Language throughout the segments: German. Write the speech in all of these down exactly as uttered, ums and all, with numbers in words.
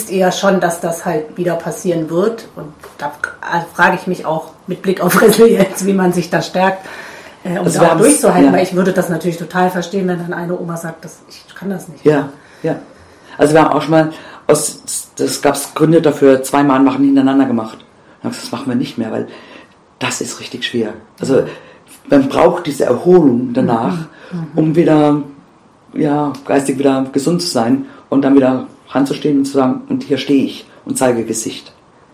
wisst ihr ja schon, dass das halt wieder passieren wird. Und da frage ich mich auch mit Blick auf Resilienz, wie man sich da stärkt, äh, um also da durchzuhalten. Ja. Weil ich würde das natürlich total verstehen, wenn dann eine Oma sagt, dass ich kann das nicht. Ja, ja. Also wir haben auch schon mal, aus, das gab es Gründe dafür, zwei Mann machen hintereinander gemacht. Das machen wir nicht mehr, weil das ist richtig schwer. Also man braucht diese Erholung danach, mhm. um wieder, ja, geistig wieder gesund zu sein und dann wieder ranzustehen und zu sagen, und hier stehe ich und zeige Gesicht.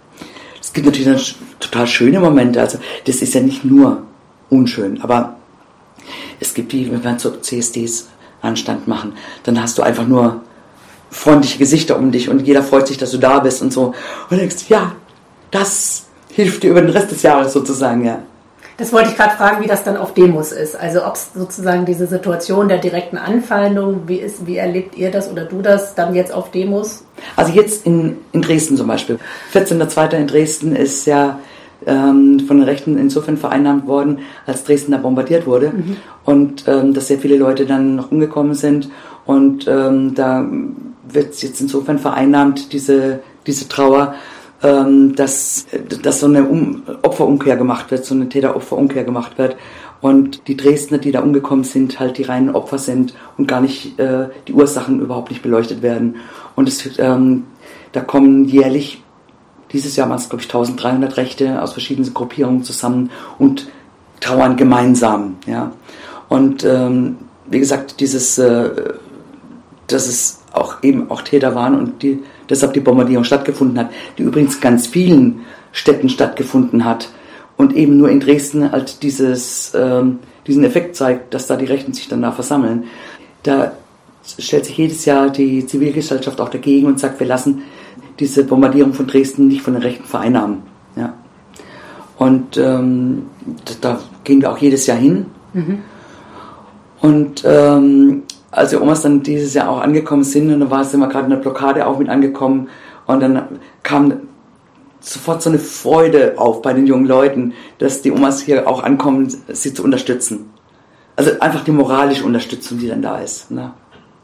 Es gibt natürlich dann total schöne Momente, also das ist ja nicht nur unschön, aber es gibt die, wenn wir so C S Ds Anstand machen, dann hast du einfach nur freundliche Gesichter um dich und jeder freut sich, dass du da bist und so. Und denkst, ja, das hilft dir über den Rest des Jahres sozusagen, ja. Das wollte ich gerade fragen, wie das dann auf Demos ist. Also ob es sozusagen diese Situation der direkten Anfeindung, wie, ist, wie erlebt ihr das oder du das dann jetzt auf Demos? Also jetzt in, in Dresden zum Beispiel. vierzehnter zweiter in Dresden ist ja ähm, von den Rechten insofern vereinnahmt worden, als Dresden da bombardiert wurde. Mhm. Und ähm, dass sehr viele Leute dann noch umgekommen sind. Und ähm, da wird jetzt insofern vereinnahmt, diese, diese Trauer, Dass, dass so eine um- Opferumkehr gemacht wird, so eine Täter-Opfer-Umkehr gemacht wird und die Dresdner, die da umgekommen sind, halt die reinen Opfer sind und gar nicht äh, die Ursachen überhaupt nicht beleuchtet werden. Und es, ähm, da kommen jährlich, dieses Jahr waren es glaube ich dreizehnhundert Rechte aus verschiedenen Gruppierungen zusammen und trauern gemeinsam. Ja. Und ähm, wie gesagt, dieses, äh, dass es auch eben auch Täter waren und die deshalb die Bombardierung stattgefunden hat, die übrigens ganz vielen Städten stattgefunden hat und eben nur in Dresden halt dieses, ähm, diesen Effekt zeigt, dass da die Rechten sich dann da versammeln. Da stellt sich jedes Jahr die Zivilgesellschaft auch dagegen und sagt, wir lassen diese Bombardierung von Dresden nicht von den Rechten vereinnahmen. Ja. Und ähm, da, da gehen wir auch jedes Jahr hin. Mhm. Und ähm, als die Omas dann dieses Jahr auch angekommen sind, und da war es immer gerade in der Blockade auch mit angekommen, und dann kam sofort so eine Freude auf bei den jungen Leuten, dass die Omas hier auch ankommen, sie zu unterstützen. Also einfach die moralische Unterstützung, die dann da ist. Ne?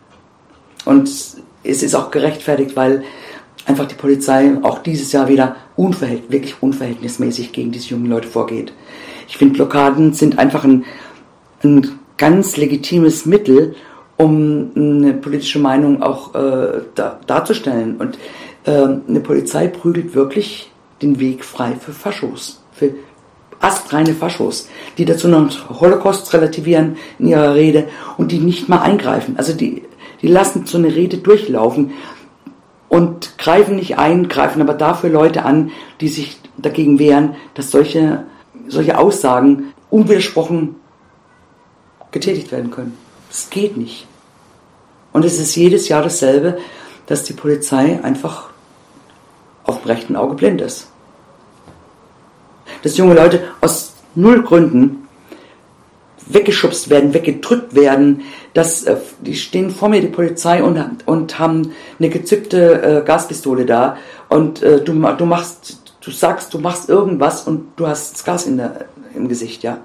Und es ist auch gerechtfertigt, weil einfach die Polizei auch dieses Jahr wieder unverhält, wirklich unverhältnismäßig gegen diese jungen Leute vorgeht. Ich finde, Blockaden sind einfach ein, ein ganz legitimes Mittel, um eine politische Meinung auch äh, da, darzustellen. Und äh, eine Polizei prügelt wirklich den Weg frei für Faschos, für astreine Faschos, die dazu noch Holocaust relativieren in ihrer Rede und die nicht mal eingreifen. Also die, die lassen so eine Rede durchlaufen und greifen nicht ein, greifen aber dafür Leute an, die sich dagegen wehren, dass solche, solche Aussagen unwidersprochen getätigt werden können. Es geht nicht. Und es ist jedes Jahr dasselbe, dass die Polizei einfach auf dem rechten Auge blind ist. Dass junge Leute aus null Gründen weggeschubst werden, weggedrückt werden. Dass, äh, die stehen vor mir, die Polizei, und, und haben eine gezückte äh, Gaspistole da. Und äh, du, du machst, du sagst, du machst irgendwas und du hast das Gas in der, im Gesicht, ja.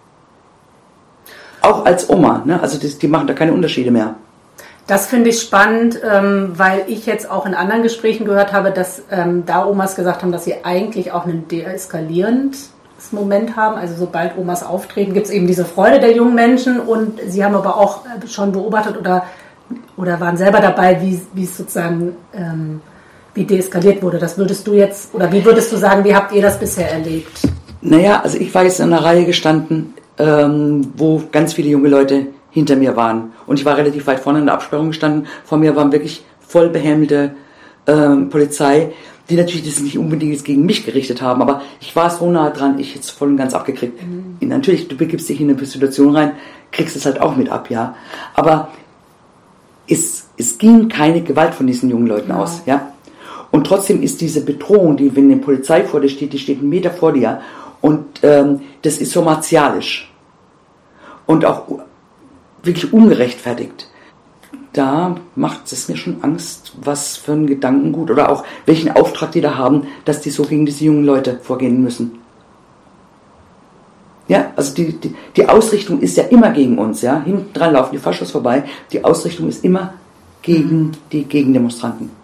Auch als Oma, ne? Also die, die machen da keine Unterschiede mehr. Das finde ich spannend, ähm, weil ich jetzt auch in anderen Gesprächen gehört habe, dass ähm, da Omas gesagt haben, dass sie eigentlich auch ein deeskalierendes Moment haben. Also sobald Omas auftreten, gibt es eben diese Freude der jungen Menschen, und sie haben aber auch schon beobachtet oder, oder waren selber dabei, wie, wie es sozusagen ähm, wie deeskaliert wurde. Das würdest du jetzt, oder wie würdest du sagen, wie habt ihr das bisher erlebt? Naja, also ich war jetzt in einer Reihe gestanden, ähm, wo ganz viele junge Leute hinter mir waren. Und ich war relativ weit vorne in der Absperrung gestanden. Vor mir waren wirklich voll behelmte ähm, Polizei, die natürlich das nicht unbedingt jetzt gegen mich gerichtet haben, aber ich war so nah dran, ich hätte es voll und ganz abgekriegt. Mhm. Natürlich, du begibst dich in eine Situation rein, kriegst es halt auch mit ab, ja. Aber es, es ging keine Gewalt von diesen jungen Leuten ja. aus, ja. Und trotzdem ist diese Bedrohung, die, wenn eine Polizei vor dir steht, die steht einen Meter vor dir, und ähm, das ist so martialisch und auch wirklich ungerechtfertigt. Da macht es mir schon Angst, was für ein Gedankengut oder auch welchen Auftrag die da haben, dass die so gegen diese jungen Leute vorgehen müssen. Ja, also die, die, die Ausrichtung ist ja immer gegen uns, ja. Hinten dran laufen die Faschos vorbei. Die Ausrichtung ist immer gegen die Gegendemonstranten.